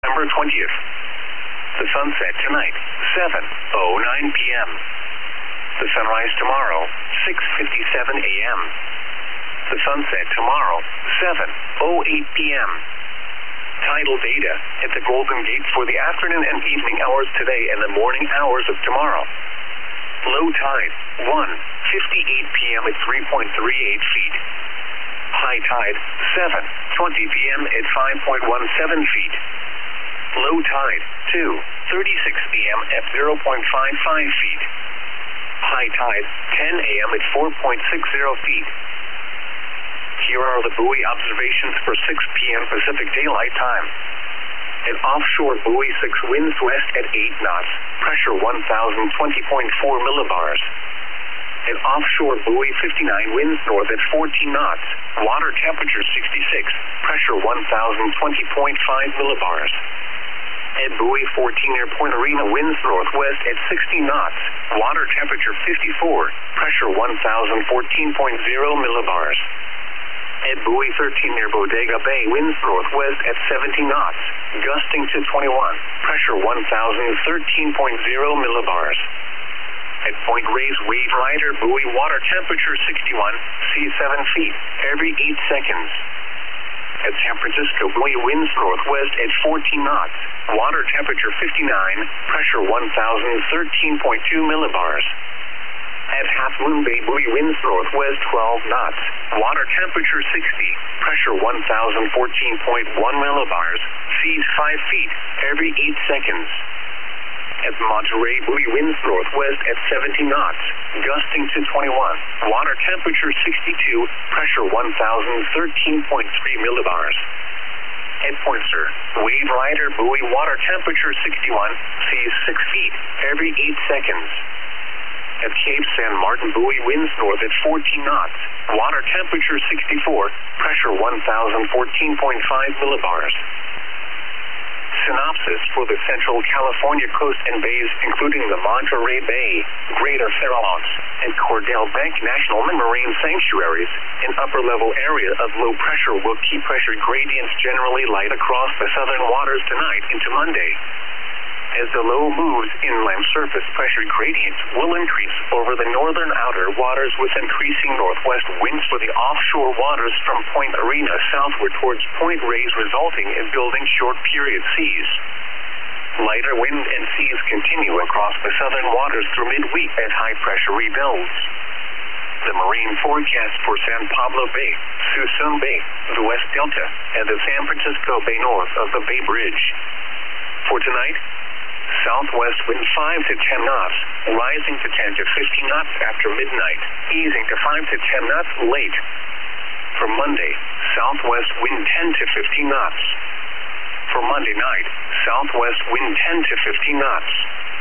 September 20th. The sunset tonight, 7:09 p.m. The sunrise tomorrow, 6:57 a.m. The sunset tomorrow, 7:08 p.m. Tidal data at the Golden Gate for the afternoon and evening hours today and the morning hours of tomorrow. Low tide, 1:58 p.m. at 3.38 feet. High tide, 7:20 p.m. at 5.17 feet. Low tide, 2:36 p.m. at 0.55 feet. High tide, 10 a.m. at 4.60 feet. Here are the buoy observations for 6 p.m. Pacific Daylight Time. An offshore buoy 6 winds west at 8 knots, pressure 1,020.4 millibars. An offshore buoy 59 winds north at 14 knots, water temperature 66, pressure 1,020.5 millibars. At buoy 14 near Point Arena winds northwest at 60 knots, water temperature 54, pressure 1,014.0 millibars. At buoy 13 near Bodega Bay winds northwest at 70 knots, gusting to 21, pressure 1,013.0 millibars. At Point Reyes Wave Rider buoy water temperature 61, sea 7 feet, every 8 seconds. At San Francisco buoy winds northwest at 14 knots, water temperature 59, pressure 1,013.2 millibars. At Half Moon Bay buoy winds northwest 12 knots, water temperature 60, pressure 1,014.1 millibars, seas 5 feet, every 8 seconds. At Monterey buoy winds northwest at 70 knots, gusting to 21, water temperature 62, pressure 1,013.3 millibars. At Point Sur, Wave Rider buoy water temperature 61, seas 6 feet, every 8 seconds. At Cape San Martin buoy winds north at 14 knots, water temperature 64, pressure 1,014.5 millibars. Synopsis for the Central California coast and bays, including the Monterey Bay, Greater Farallones, and Cordell Bank National Marine Sanctuaries, an upper-level area of low pressure will keep pressure gradients generally light across the southern waters tonight into Monday. As the low moves inland, surface pressure gradients will increase over the northern outer waters with increasing northwest winds for the offshore waters from Point Arena southward towards Point Reyes, resulting in building short-period seas. Lighter wind and seas continue across the southern waters through midweek as high pressure rebuilds. The marine forecast for San Pablo Bay, Suisun Bay, the West Delta, and the San Francisco Bay north of the Bay Bridge. For tonight, southwest wind 5 to 10 knots, rising to 10 to 15 knots after midnight, easing to 5 to 10 knots late. For Monday, southwest wind 10 to 15 knots. For Monday night, southwest wind 10 to 15 knots.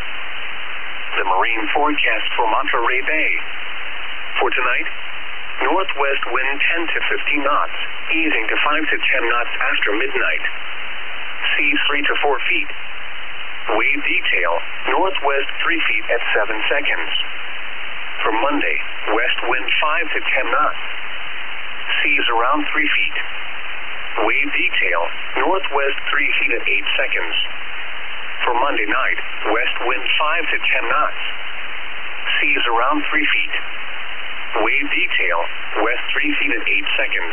The marine forecast for Monterey Bay. For tonight, northwest wind 10 to 15 knots, easing to 5 to 10 knots after midnight. Seas 3 to 4 feet. Wave detail, northwest 3 feet at 7 seconds. For Monday, west wind 5 to 10 knots. Seas around 3 feet. Wave detail, northwest 3 feet at 8 seconds. For Monday night, west wind 5 to 10 knots. Seas around 3 feet. Wave detail, west 3 feet at 8 seconds.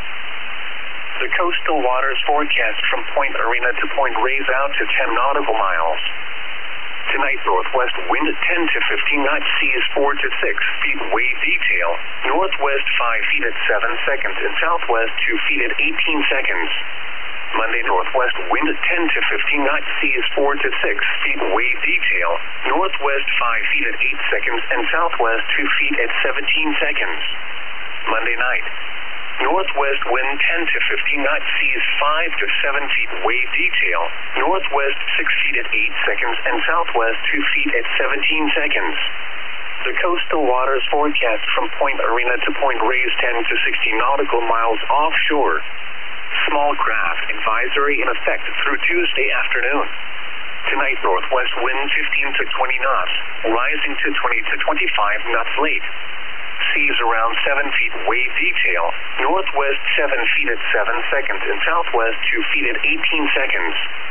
The coastal waters forecast from Point Arena to Point Reyes out to 10 nautical miles. Tonight, northwest wind 10 to 15 knots, seas 4 to 6 feet. Wave detail, northwest 5 feet at 7 seconds and southwest 2 feet at 18 seconds. Monday, northwest wind 10 to 15 knots, seas 4 to 6 feet. Wave detail, northwest 5 feet at 8 seconds and southwest 2 feet at 17 seconds. Monday night, northwest wind 10 to 15 knots, seas 5 to 7 feet. Wave detail, northwest 6 feet at 8 seconds and southwest 2 feet at 17 seconds. The coastal waters forecast from Point Arena to Point Reyes 10 to 16 nautical miles offshore. Small craft advisory in effect through Tuesday afternoon. Tonight, northwest wind 15 to 20 knots, rising to 20 to 25 knots late. Seas around 7 feet. Wave detail, northwest 7 feet at 7 seconds and southwest 2 feet at 18 seconds.